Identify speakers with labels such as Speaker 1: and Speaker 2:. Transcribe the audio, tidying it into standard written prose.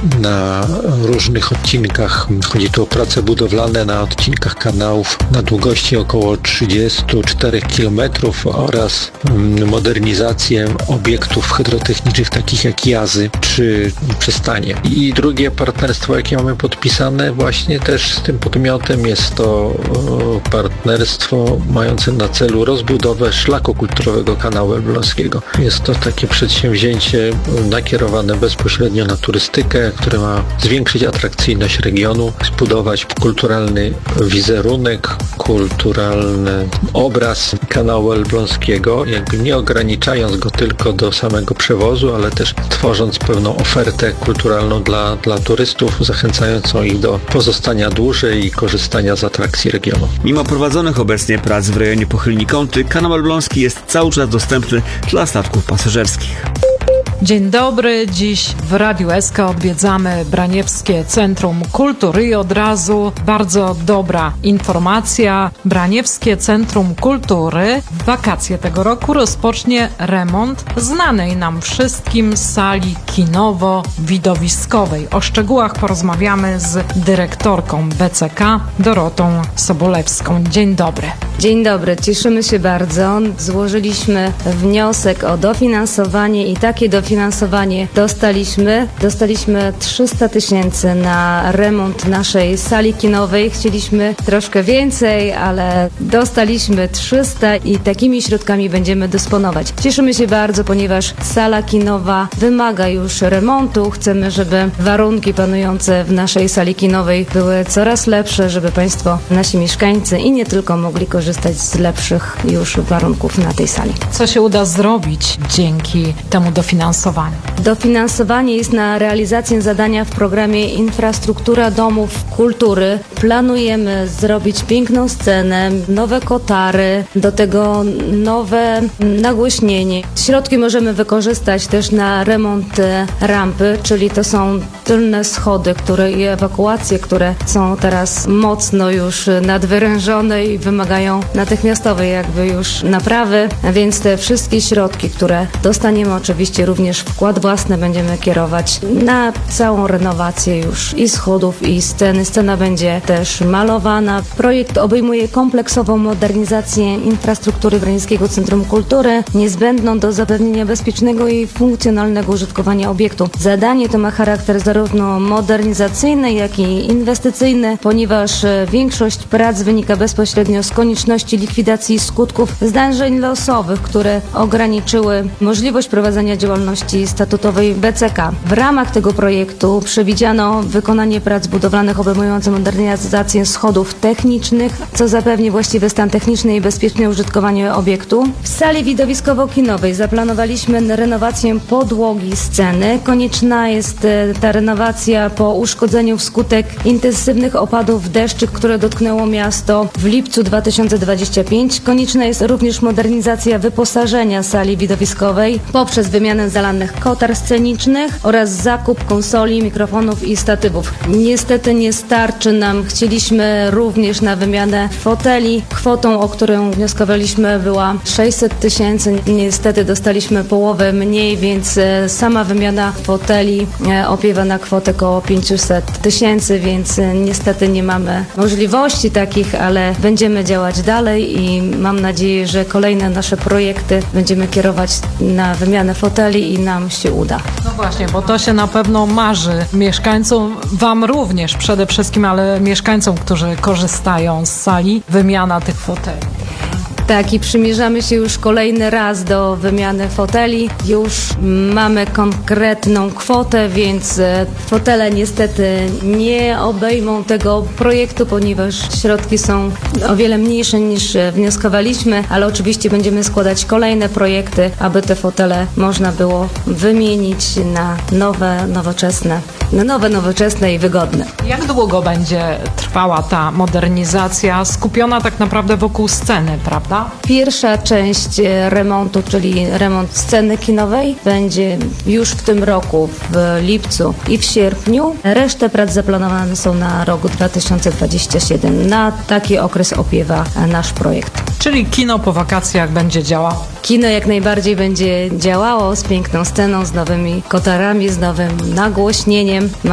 Speaker 1: na różnych odcinkach. Chodzi tu o prace budowlane na odcinkach kanałów na długości około 34 km oraz modernizację obiektów hydrotechnicznych takich jak jazy czy przystanie. I drugie partnerstwo, jakie mamy podpisane właśnie też z tym podmiotem, jest to partnerstwo mające na celu rozbudowę szlaku kulturowego Kanału Elbląskiego. Jest to takie przedsięwzięcie nakierowane bezpośrednio na turystykę, które ma zwiększyć atrakcyjność regionu, zbudować kulturalny wizerunek, kulturalny obraz Kanału Elbląskiego, jakby nie ograniczając go tylko do samego przewozu, ale też tworząc pewną ofertę kulturalną dla turystów, zachęcającą ich do pozostania dłużej i korzystania z atrakcji regionu.
Speaker 2: Mimo prowadzonych obecnie prac w rejonie Pochylni Kąty, Kanał Elbląski jest cały czas dostępny dla statków pasażerskich.
Speaker 3: Dzień dobry, dziś w Radiu SK odwiedzamy Braniewskie Centrum Kultury i od razu bardzo dobra informacja. Braniewskie Centrum Kultury w wakacje tego roku rozpocznie remont znanej nam wszystkim sali kinowo-widowiskowej. O szczegółach porozmawiamy z dyrektorką BCK Dorotą Sobolewską. Dzień dobry.
Speaker 4: Dzień dobry, cieszymy się bardzo. Złożyliśmy wniosek o dofinansowanie i takie dofinansowanie dostaliśmy. Dostaliśmy 300 000 na remont naszej sali kinowej. Chcieliśmy troszkę więcej, ale dostaliśmy 300 i takimi środkami będziemy dysponować. Cieszymy się bardzo, ponieważ sala kinowa wymaga już remontu. Chcemy, żeby warunki panujące w naszej sali kinowej były coraz lepsze, żeby Państwo, nasi mieszkańcy i nie tylko mogli korzystać z lepszych już warunków na tej sali.
Speaker 3: Co się uda zrobić dzięki temu dofinansowaniu?
Speaker 4: Dofinansowanie jest na realizację zadania w programie Infrastruktura Domów Kultury. Planujemy zrobić piękną scenę, nowe kotary, do tego nowe nagłośnienie. Środki możemy wykorzystać też na remont rampy, czyli to są tylne schody, i ewakuacje, które są teraz mocno już nadwyrężone i wymagają natychmiastowej jakby już naprawy, więc te wszystkie środki, które dostaniemy, oczywiście również wkład własny będziemy kierować na całą renowację już i schodów, i sceny. Scena będzie też malowana. Projekt obejmuje kompleksową modernizację infrastruktury Braniewskiego Centrum Kultury, niezbędną do zapewnienia bezpiecznego i funkcjonalnego użytkowania obiektu. Zadanie to ma charakter zarówno modernizacyjny, jak i inwestycyjny, ponieważ większość prac wynika bezpośrednio z konieczności likwidacji skutków zdarzeń losowych, które ograniczyły możliwość prowadzenia działalności statutowej BCK. W ramach tego projektu przewidziano wykonanie prac budowlanych obejmujących modernizację schodów technicznych, co zapewni właściwy stan techniczny i bezpieczne użytkowanie obiektu. W sali widowiskowo-kinowej zaplanowaliśmy renowację podłogi sceny. Konieczna jest ta renowacja po uszkodzeniu wskutek intensywnych opadów deszczy, które dotknęło miasto w lipcu 2025. Konieczna jest również modernizacja wyposażenia sali widowiskowej poprzez wymianę zalanych kotar scenicznych oraz zakup konsoli, mikrofonów i statywów. Niestety nie starczy nam. Chcieliśmy również na wymianę foteli. Kwotą, o którą wnioskowaliśmy, była 600 000. Niestety dostaliśmy połowę mniej, więc sama wymiana foteli opiewa na kwotę około 500 000, więc niestety nie mamy możliwości takich, ale będziemy działać dalej i mam nadzieję, że kolejne nasze projekty będziemy kierować na wymianę foteli i nam się uda.
Speaker 3: No właśnie, bo to się na pewno marzy mieszkańcom, Wam również przede wszystkim, ale mieszkańcom, którzy korzystają z sali, wymiana tych foteli.
Speaker 4: Tak, i przymierzamy się już kolejny raz do wymiany foteli. Już mamy konkretną kwotę, więc fotele niestety nie obejmą tego projektu, ponieważ środki są o wiele mniejsze niż wnioskowaliśmy, ale oczywiście będziemy składać kolejne projekty, aby te fotele można było wymienić na nowe, nowoczesne i wygodne.
Speaker 3: Jak długo będzie trwała ta modernizacja, skupiona tak naprawdę wokół sceny, prawda?
Speaker 4: Pierwsza część remontu, czyli remont sceny kinowej, będzie już w tym roku, w lipcu i w sierpniu. Resztę prac zaplanowane są na rok 2027. Na taki okres opiewa nasz projekt.
Speaker 3: Czyli kino po wakacjach będzie działało?
Speaker 4: Kino jak najbardziej będzie działało z piękną sceną, z nowymi kotarami, z nowym nagłośnieniem.